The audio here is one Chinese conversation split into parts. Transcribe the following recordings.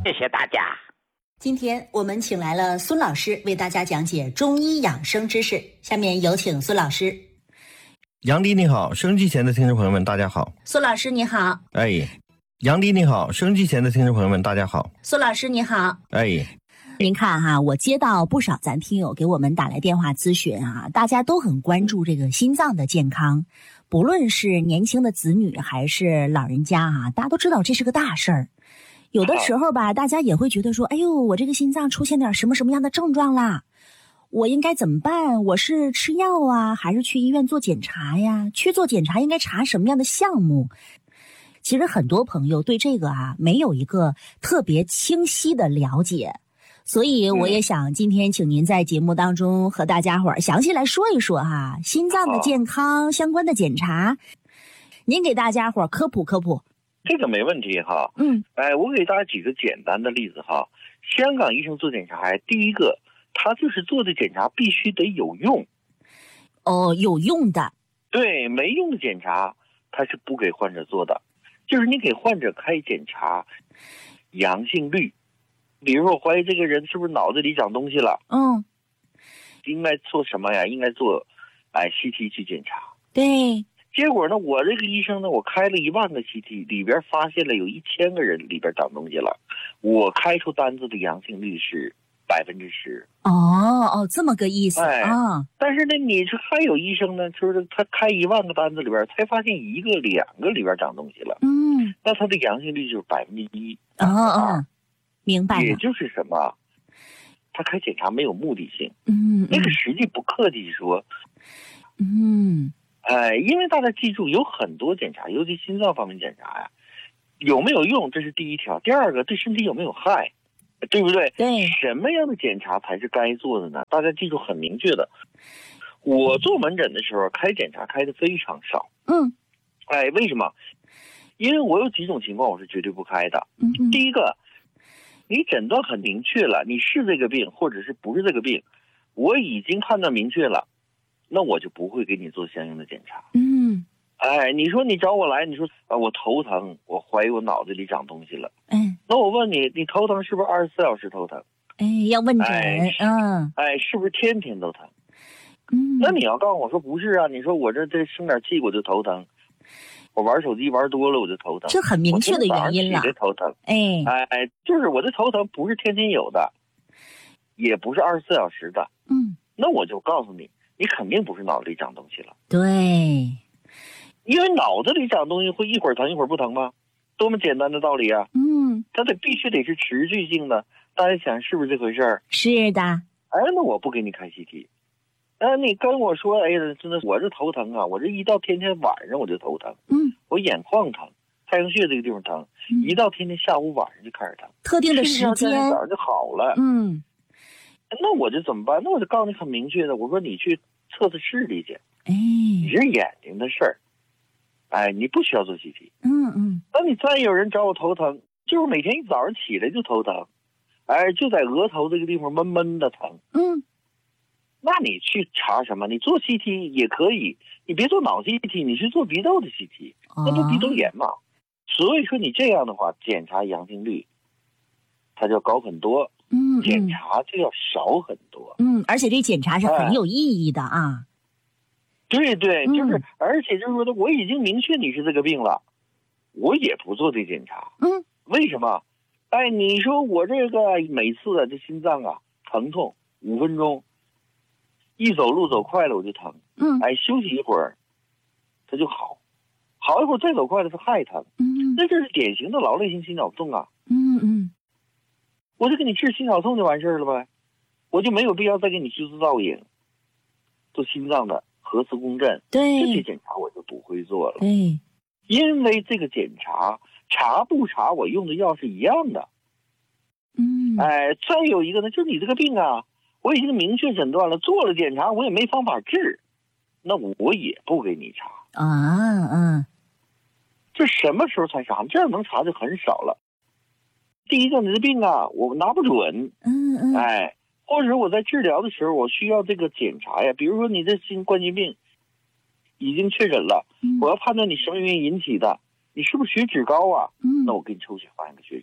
谢谢大家。 今天我们请来了孙老师为大家讲解中医养生知识，下面有请孙老师。 杨迪你好，收音机前的听众朋友们大家好。 孙老师你好。 杨迪你好，收音机前的听众朋友们大家好。 孙老师你好。您看哈，我接到不少咱听友给我们打来电话咨询啊，大家都很关注这个心脏的健康，不论是年轻的子女还是老人家啊，大家都知道这是个大事儿。有的时候吧，大家也会觉得说，哎呦，我这个心脏出现点什么样的症状啦，我应该怎么办？我是吃药啊，还是去医院做检查呀？去做检查应该查什么样的项目？其实很多朋友对这个没有一个特别清晰的了解，所以我也想今天请您在节目当中和大家伙儿详细来说一说心脏的健康相关的检查，您给大家伙儿科普科普。 这个没问题哈。我给大家举个简单的例子哈。香港医生做检查，第一个他就是做的检查必须得有用。 有用的。 对，没用的检查他是不给患者做的。就是你给患者开检查，阳性率，比如说我怀疑这个人是不是脑子里长东西了，应该做什么呀？应该做CT 去检查。 对。 结果呢，我这个医生呢，我开了1万个 CT， 里边发现了有1000个人里边长东西了，我开出单子的阳性率是10%。 这么个意思啊。 但是呢，你说还有医生呢，就是他开1万个单子里边才发现1个、2个里边长东西了，那他的阳性率就是1%。 明白了。 也就是什么？他开检查没有目的性。那个实际不客气说。因为大家记住，有很多检查，尤其心脏方面检查呀，有没有用，这是第一条。第二个，对身体有没有害，对不对？ 对。 什么样的检查才是该做的呢？大家记住很明确的。我做门诊的时候开检查开的非常少。为什么？因为我有几种情况我是绝对不开的。第一个，你诊断很明确了，你是这个病或者是不是这个病，我已经判断明确了，那我就不会给你做相应的检查。你说你找我来，你说我头疼，我怀疑我脑子里长东西了。那我问你，你头疼是不是24小时头疼？ 要问诊。 是不是天天都疼？那你要告诉我说不是啊，你说我这生点气我就头疼，我玩手机玩多了我就头疼， 这很明确的原因了。 我头疼。就是我的头疼不是天天有的，也不是24小时的。那我就告诉你，你肯定不是脑子里长东西了。 对。 因为脑子里长东西会一会儿疼一会儿不疼吗？多么简单的道理啊！它必须得是持续性的。大家想是不是这回事儿？ 是的。 那我不给你开 CT。你跟我说，真的，我这头疼啊，我这一到天天晚上我就头疼。我眼眶疼，太阳穴这个地方疼，一到天天下午晚上就开始疼， 特定的时间早上就好了。那我就怎么办？那我就告诉你很明确的，我说你去测视力去。你是眼睛的事儿。你不需要做 CT。那你再有人找我头疼，就是每天一早上起来就头疼，就在额头这个地方闷闷的疼。那你去查什么？你做 CT 也可以，你别做脑 CT， 你去做鼻窦的 CT， 那不鼻窦炎嘛。所以说你这样的话，检查阳性率它就要高很多，检查就要少很多。 而且这检查是很有意义的啊。 对，就是，而且就是说，我已经明确你是这个病了，我也不做这检查。为什么？你说我这个每次这心脏疼痛5分钟，一走路走快了我就疼。休息一会儿，它就好，好一会儿再走快了它还疼。那这是典型的劳累性心绞痛啊。我就给你治心绞痛就完事儿了呗，我就没有必要再给你修斯造影，做心脏的核磁共振，这些检查我就不会做了。因为这个检查查不查我用的药是一样的。再有一个呢，就是你这个病我已经明确诊断了，做了检查我也没方法治，那我也不给你查。这什么时候才查？这样能查就很少了。第一个，你的病我拿不准。或者我在治疗的时候我需要这个检查呀，比如说你这心冠心病已经确诊了，我要判断你什么原因引起的，你是不是血脂高那我给你抽血发现个血脂。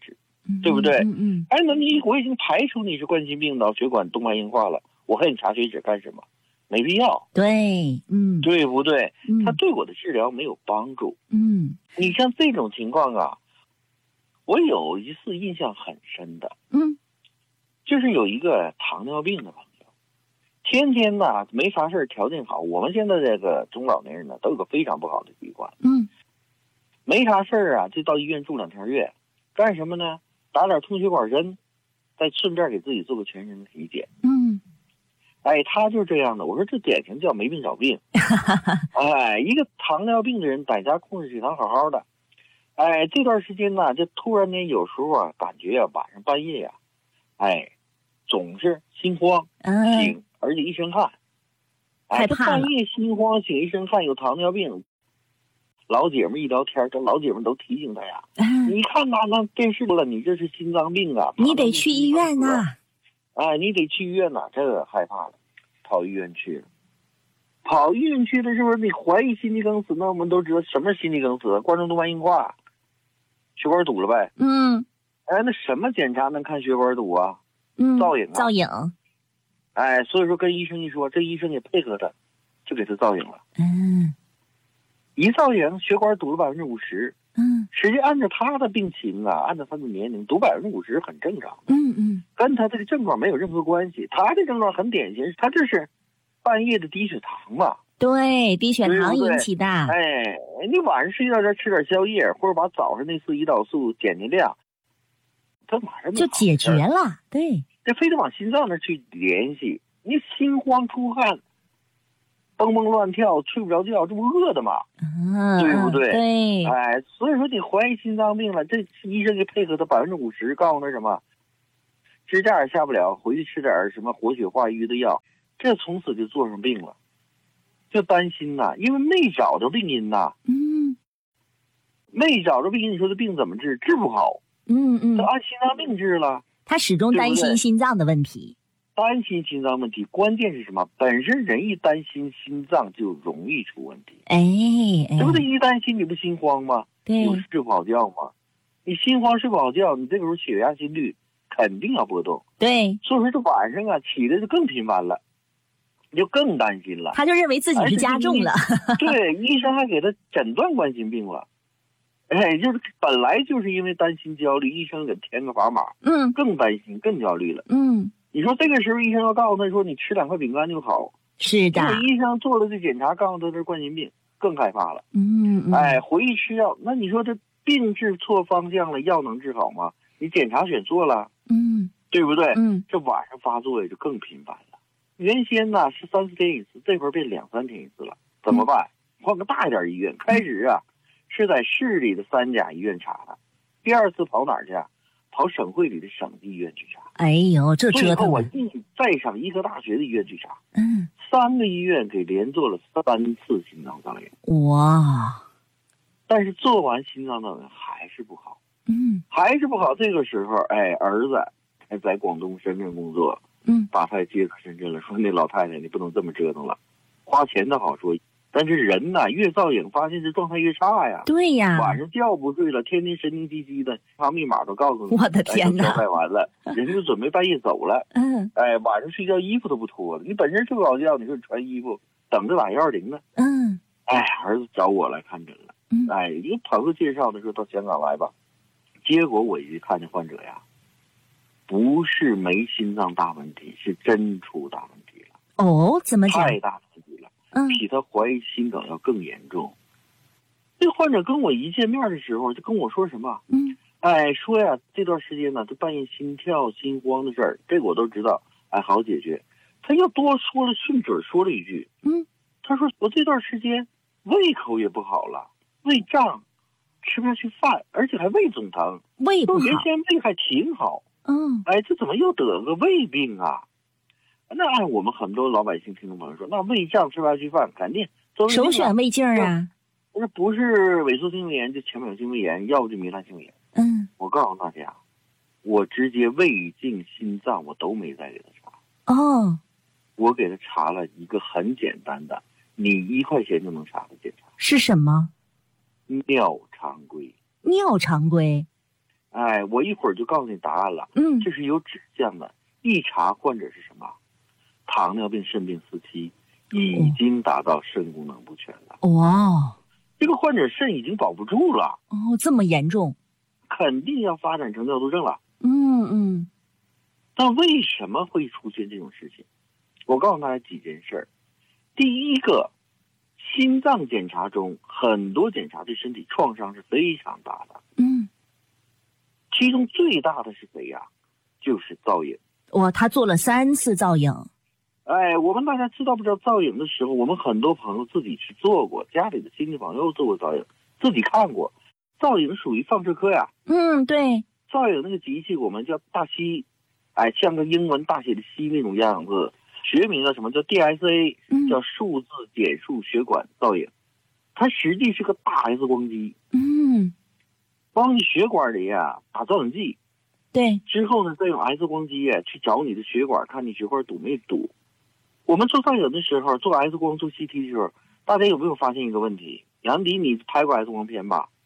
对不对？哎，那我已经排除你是冠心病、脑血管动脉硬化了，我还你查血脂干什么？没必要。 对， 对不对？他对我的治疗没有帮助。你像这种情况啊，我有一次印象很深的，就是有一个糖尿病的朋友，天天呢没啥事条件好。我们现在这个中老年人呢，都有个非常不好的习惯，没啥事啊，就到医院住2天院，干什么呢？打点通血管针，再顺便给自己做个全身的体检。哎，他就是这样的。我说这典型叫没病找病。哎，一个糖尿病的人在家控制血糖好好的，哎，这段时间呢，就突然间有时候啊，感觉啊，晚上半夜呀，哎，总是心慌醒，而且一身汗。哎，这半夜心慌醒一身汗，有糖尿病。老姐们一聊天，这老姐们都提醒他呀，你看那电视了，你这是心脏病啊， 你得去医院呐。 哎，你得去医院呐，这个害怕了，跑医院去了。跑医院去的是不是？你怀疑心肌梗死，那我们都知道什么是心肌梗死，冠状动脉硬化，血管堵了呗。哎，那什么检查能看血管堵啊？造影啊。 造影。 哎，所以说跟医生一说，这医生也配合他，就给他造影了。一造影，血管堵了50%。实际按照他的病情啊，按照他的年龄，堵50%很正常。跟他这个症状没有任何关系。他这症状很典型，他这是半夜的低血糖嘛。 对，低血糖引起的。 哎，你晚上睡觉前吃点宵夜，或者把早上那次胰岛素减减量，他马上就解决了。对， 这非得往心脏那去联系。你心慌出汗，蹦蹦乱跳，睡不着觉，这不饿的吗？对不对？ 对。 哎，所以说你怀疑心脏病了，这医生就配合他50%，告诉他什么，支架也下不了，回去吃点什么活血化瘀的药，这从此就做上病了，就担心呐，因为没找着病因呐。没找着病因，你说这病怎么治？治不好。他按心脏病治了， 他始终担心心脏的问题。 担心心脏问题，关键是什么？本身人一担心心脏就容易出问题。对不对？一担心你不心慌吗？ 对， 有睡不好觉吗？你心慌睡不好觉，你这个时候血压心率肯定要波动。 对， 所以说这晚上啊起的就更频繁了，你就更担心了。 他就认为自己是加重了。 对，医生还给他诊断冠心病了。哎，就是本来就是因为担心焦虑，医生给填个砝码，更担心更焦虑了。你说这个时候医生要告诉他说你吃2块饼干就好， 是的。 医生做了这检查，告诉他这是冠心病，更害怕了。哎，回去吃药，那你说这病治错方向了，药能治好吗？你检查选错了，对不对？这晚上发作也就更频繁了。原先呢是3、4天一次，这会儿变2、3天一次了，怎么办？换个大一点医院。开始啊是在市里的3家医院查的，第2次跑哪儿去？跑省会里的省级医院去查。 哎呦，这折腾！ 最后我再上医科大学的医院去查。3个医院给连做了3次心脏造影。 哇！ 但是做完心脏造影还是不好。还是不好。这个时候，哎，儿子还在广东深圳工作。把他接到深圳了，说那老太太你不能这么折腾了，花钱的好说。但是人呐，越造影发现这状态越差呀。 对呀， 晚上觉不睡了，天天神经兮兮的，把密码都告诉你。 我的天哪！ 交代完了，人就准备半夜走了。哎，晚上睡觉衣服都不脱了，你本身睡不着觉，你说你穿衣服等着打120呢。哎，儿子找我来看诊了。哎，一个朋友介绍的说到香港来吧，结果我一看这患者呀，不是没心脏大问题，是真出大问题了。 哦，怎么讲？ 太大问题了。比他怀疑心梗要更严重。这患者跟我一见面的时候就跟我说什么？哎，说呀，这段时间呢，他半夜心跳、心慌的事儿，这个我都知道，哎，好解决。他又多说了，顺嘴说了一句，他说我这段时间胃口也不好了，胃胀，吃不下去饭，而且还胃总疼。 胃不好， 原先胃还挺好。哎，这怎么又得个胃病啊？那按我们很多老百姓听众朋友说，那胃胀吃不下去饭，肯定首选胃镜啊。 那不是萎缩性胃炎就浅表性胃炎，要不就糜烂性胃炎。我告诉大家，我直接胃镜、心脏我都没再给他查。我给他查了一个很简单的，你1块钱就能查的检查。 是什么？ 尿常规。 尿常规。 哎，我一会儿就告诉你答案了。这是有指向的。一查患者是什么？糖尿病肾病四期，已经达到肾功能不全了。 哇， 这个患者肾已经保不住了。 哦，这么严重， 肯定要发展成尿毒症了。但为什么会出现这种事情？我告诉大家几件事儿。第一个，心脏检查中很多检查对身体创伤是非常大的。其中最大的是谁呀？就是造影。 哇，他做了3次造影。 哎，我们大家知道不知道造影的时候，我们很多朋友自己去做过，家里的亲戚朋友做过造影，自己看过。造影属于放射科呀。 对。 造影那个机器我们叫大吸，哎，像个英文大写的 C 那种样子，学名叫什么？叫 DSA，叫数字减数血管造影。它实际是个大 X 光机。往你血管里呀打造影剂。 对。 之后呢，再用 X 光机去找你的血管，看你血管堵没堵。我们做造影的时候，做 X 光、做 CT 的时候，大家有没有发现一个问题？杨迪，你拍过 X 光片吧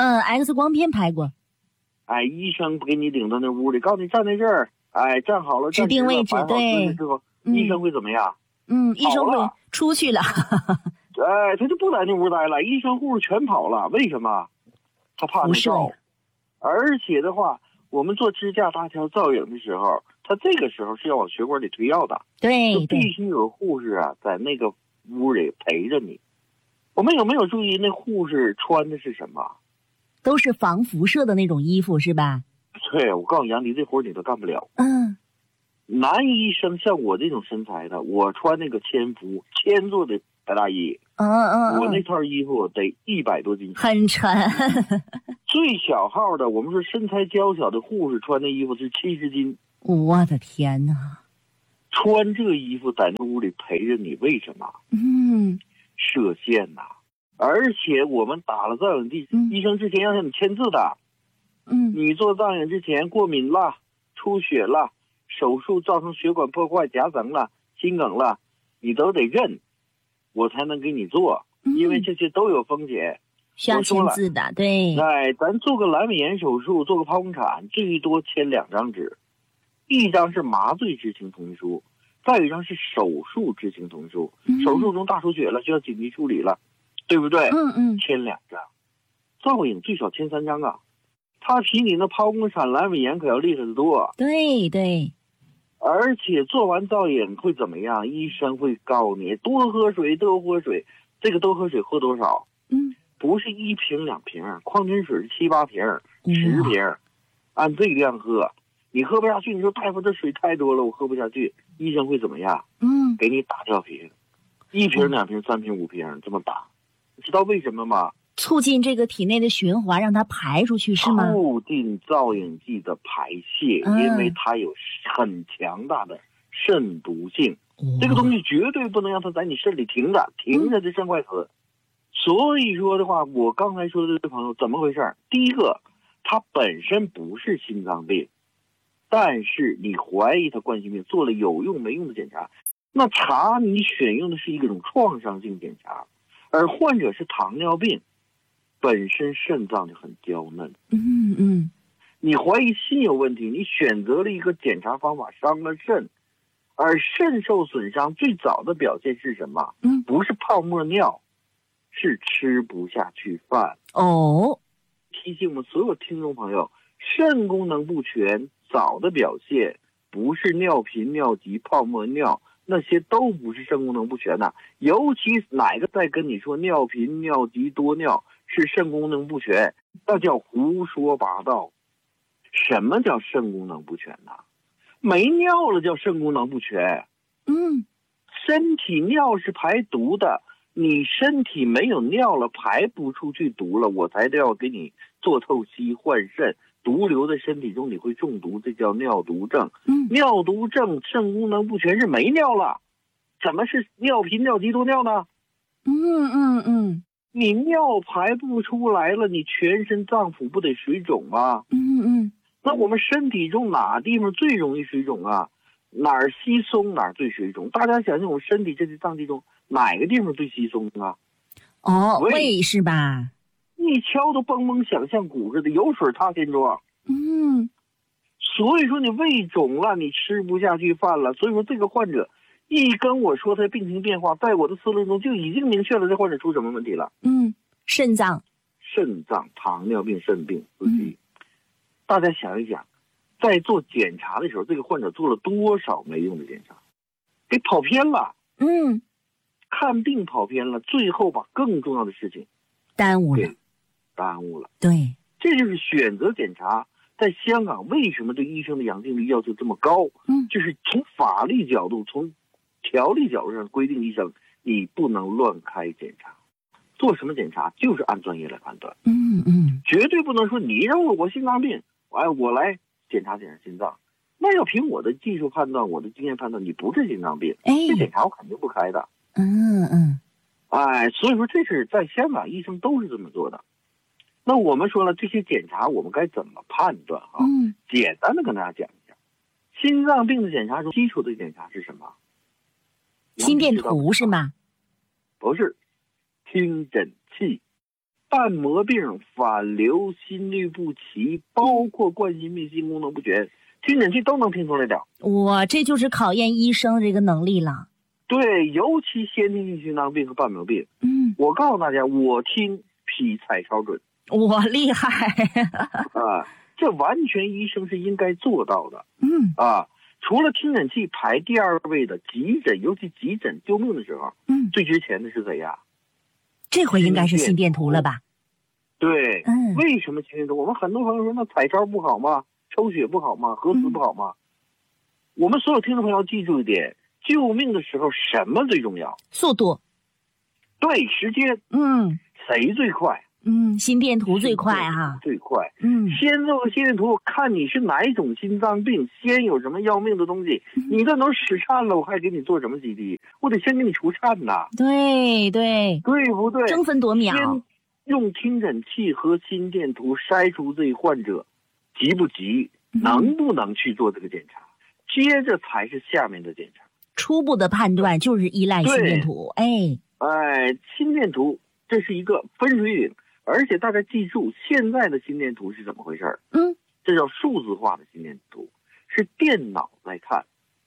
？X 光片拍过。 哎，医生不给你领到那屋里，告诉你站在这儿，哎，站好了， 指定位置，对。 之后，医生会怎么样？ 医生会出去了。 哎，他就不在那屋待了，医生护士全跑了。为什么？他怕那照。而且的话，我们做支架搭桥造影的时候，他这个时候是要往血管里推药的。 对， 就必须有护士在那个屋里陪着你。我们有没有注意那护士穿的是什么？ 都是防辐射的那种衣服是吧？ 对，我告诉杨迪，这活你都干不了。男医生像我这种身材的，我穿那个铅服铅做的白大衣。我那套衣服得100多斤， 很沉。 最小号的，我们说身材娇小的护士穿的衣服是70斤。 我的天哪！ 穿这衣服在那屋里陪着你，为什么？射线呐。而且我们打了造影剂，医生之前要让你签字的。你做造影之前过敏了、出血了、手术造成血管破坏、夹层了、心梗了，你都得认，我才能给你做，因为这些都有风险。 需要签字的，对。 哎，咱做个阑尾炎手术，做个剖宫产，最多签2张纸，一张是麻醉知情同意书，再有一张是手术知情同意书。手术中大出血了，需要紧急处理了，对不对？签2张。造影最少签3张啊，他比你那剖宫产、阑尾炎可要厉害得多。 对对。 而且做完造影会怎么样？医生会告诉你多喝水，多喝水。这个多喝水喝多少？不是1瓶2瓶，矿泉水是7、8瓶、10瓶，按这个量喝。你喝不下去，你说大夫这水太多了，我喝不下去，医生会怎么样？给你打吊瓶，1瓶、2瓶、3瓶、5瓶这么打。你知道为什么吗？ 促进这个体内的循环，让它排出去，是吗？ 促进造影剂的排泄，因为它有很强大的肾毒性。这个东西绝对不能让它在你肾里停着，停着这肾坏死。所以说的话，我刚才说的这位朋友怎么回事？第一个，他本身不是心脏病，但是你怀疑他冠心病，做了有用没用的检查，那查你选用的是一种创伤性检查，而患者是糖尿病，本身肾脏就很娇嫩。你怀疑心有问题，你选择了一个检查方法伤了肾，而肾受损伤最早的表现是什么？不是泡沫尿，是吃不下去饭。提醒我们所有听众朋友，肾功能不全早的表现不是尿频、尿急、泡沫尿，那些都不是肾功能不全的。尤其哪个在跟你说尿频、尿急、多尿是肾功能不全，那叫胡说八道。什么叫肾功能不全呢？没尿了叫肾功能不全。身体尿是排毒的，你身体没有尿了，排不出去毒了，我才要给你做透析换肾，毒留在身体中你会中毒，这叫尿毒症。尿毒症肾功能不全是没尿了，怎么是尿频、尿急、多尿呢？你尿排不出来了，你全身脏腑不得水肿吗？那我们身体中哪地方最容易水肿啊？哪儿稀松哪儿最水肿？大家想想我们身体这些脏器中哪个地方最稀松啊？ 胃是吧？ 一敲都嘣嘣响，像鼓似的，有水它先装。 所以说你胃肿了，你吃不下去饭了。所以说这个患者一跟我说他病情变化，在我的思路中就已经明确了这患者出什么问题了。 肾脏、 糖尿病、肾病、自己。大家想一想，在做检查的时候，这个患者做了多少没用的检查，给跑偏了。看病跑偏了，最后把更重要的事情耽误了。对， 这就是选择检查。在香港为什么对医生的阳性率要求这么高？就是从法律角度、从条例角度上规定，医生你不能乱开检查，做什么检查就是按专业来判断。绝对不能说你让我心脏病，我来检查心脏，那要凭我的技术判断、我的经验判断，你不是心脏病，这检查我肯定不开的。所以说这是在香港医生都是这么做的。那我们说了这些检查我们该怎么判断啊？简单的跟大家讲一下，心脏病的检查中基础的检查是什么？ 心电图是吗？ 不是，听诊器。瓣膜病、反流、心律不齐，包括冠心病、心功能不全，听诊器都能听出来的。 这就是考验医生这个能力了。 对，尤其先天性心脏病和瓣膜病。我告诉大家，我听比彩超准。 我厉害这完全医生是应该做到的。除了听诊器排第二位的急诊，尤其急诊救命的时候，最值钱的是谁呀？ 这回应该是心电图了吧？ 对，为什么心电图？我们很多朋友说那彩超不好吗？抽血不好吗？核磁不好吗？我们所有听众朋友要记住一点，救命的时候什么最重要？ 速度。 对，时间。谁最快？ 心电图最快哈。 最快。先做个心电图，看你是哪一种心脏病，先有什么要命的东西。你这能使颤了，我还给你做什么 CT？ 我得先给你除颤呐。 对不对？ 争分夺秒。 先用听诊器和心电图筛出这患者急不急，能不能去做这个检查，接着才是下面的检查。 初步的判断就是依赖心电图。 心电图这是一个分水岭。而且大家记住，现在的心电图是怎么回事？这叫数字化的心电图，是电脑来看。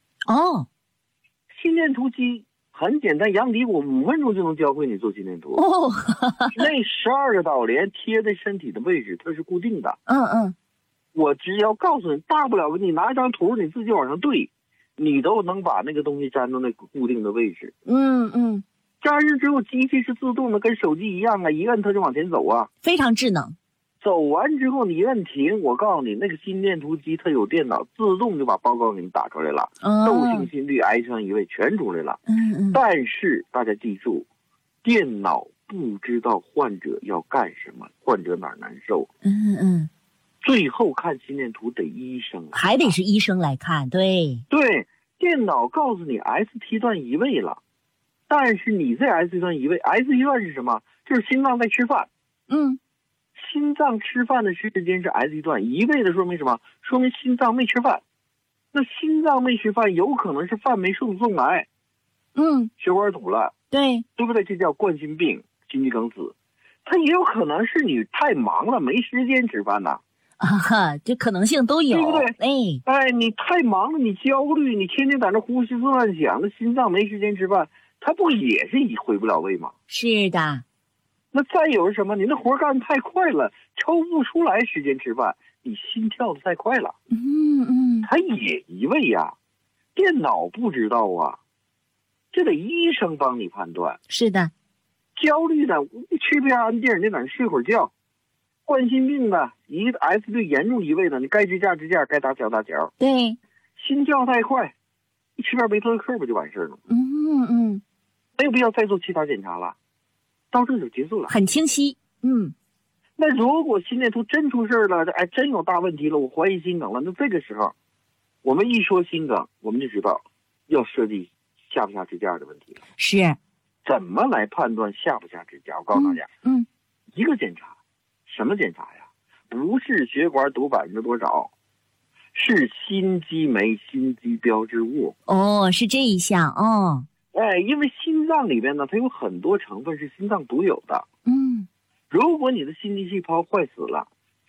心电图机很简单，杨迪，我5分钟就能教会你做心电图。那12个导联贴在身体的位置，它是固定的。我只要告诉你，大不了你拿一张图，你自己往上对，你都能把那个东西粘到那个固定的位置。加热之后，机器是自动的，跟手机一样啊，一摁它就往前走啊， 非常智能。 走完之后你一摁停，我告诉你，那个心电图机它有电脑，自动就把报告给你打出来了，窦性心律、癌症移位全出来了。但是大家记住，电脑不知道患者要干什么，患者哪儿难受。最后看心电图得医生， 还得是医生来看。对， 电脑告诉你 ST 段移位了。但是你这 ST 段移位 ，ST 段是什么？就是心脏在吃饭。心脏吃饭的时间是 ST 段，移位的说明什么？说明心脏没吃饭。那心脏没吃饭，有可能是饭没送来，血管堵了，对不对？这叫冠心病、心肌梗死。它也有可能是你太忙了，没时间吃饭呐。 这可能性都有，对不对？你太忙了，你焦虑，你天天在那呼吸乱想，那心脏没时间吃饭。它不也是回不了位吗？ 是的。 那再有什么？你那活干太快了，抽不出来时间吃饭，你心跳的太快了。它也移位呀，电脑不知道啊，这得医生帮你判断。 是的。 焦虑的，你吃片安定，你在那睡会儿觉。冠心病的，S 对严重移位的，你该支架支架，该打脚打脚。 对。 心跳太快，你吃片贝特克不就完事儿了？没有必要再做其他检查了，到这就结束了， 很清晰。 那如果心电图真出事了，真有大问题了，我怀疑心梗了，那这个时候，我们一说心梗，我们就知道要设计下不下支架的问题了。 是， 怎么来判断下不下支架？我告诉大家，一个检查，什么检查呀？不是血管堵%多少，是心肌酶、心肌标志物。 是这一项因为心脏里边呢，它有很多成分是心脏独有的。如果你的心肌细胞坏死了，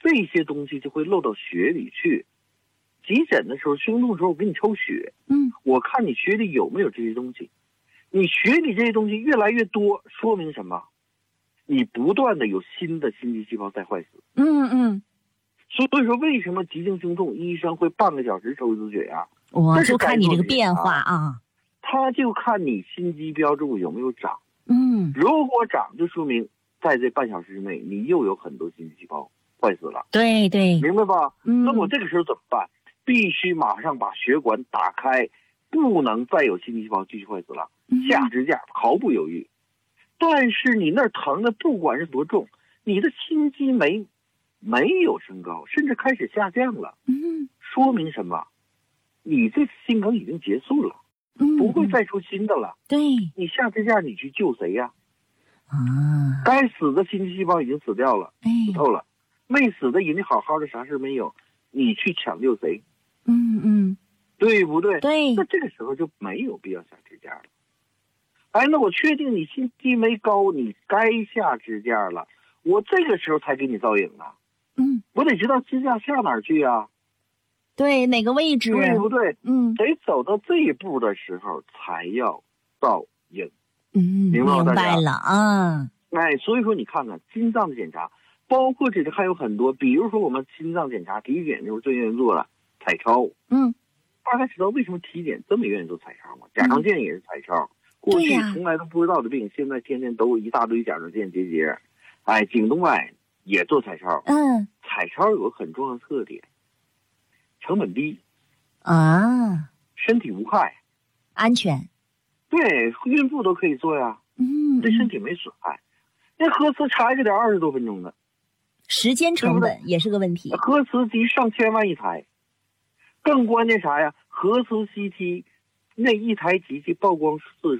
这些东西就会漏到血里去。急诊的时候，胸痛的时候，我给你抽血，我看你血里有没有这些东西。你血里这些东西越来越多，说明什么？你不断的有新的心肌细胞在坏死。所以说，为什么急性胸痛，医生会半个小时抽一次血压？ 我就看你这个变化啊。 他就看你心肌标志物有没有长。如果长，就说明在这半小时之内，你又有很多心肌细胞坏死了。 对对， 明白吧？那我这个时候怎么办？必须马上把血管打开，不能再有心肌细胞继续坏死了，下支架毫不犹豫。但是你那儿疼的不管是多重，你的心肌没有升高，甚至开始下降了。说明什么？你这心梗已经结束了，不会再出新的了。 对， 你下支架你去救谁呀？该死的心肌细胞已经死掉了，死透了。没死的人家好好的啥事没有，你去抢救谁？对不对？ 对。 那这个时候就没有必要下支架了。那我确定你心肌没高，你该下支架了，我这个时候才给你造影啊。我得知道支架下哪儿去啊？ 对，哪个位置？ 对不对？得走到这一步的时候才要造影。明白了啊。 所以说你看看心脏的检查，包括这里还有很多，比如说我们心脏检查体检的时候最愿意做了彩超。大家知道为什么体检这么愿意做彩超吗？甲状腺也是彩超。过去从来都不知道的病，现在天天都一大堆甲状腺结节。颈动脉也做彩超。彩超有个很重要的特点，成本低身体无害， 安全。 对，孕妇都可以做呀。对身体没损害。那核磁查一个得20多分钟的， 时间成本也是个问题。 核磁机上千万一台，更关键啥呀？核磁 CT 那一台机器曝光次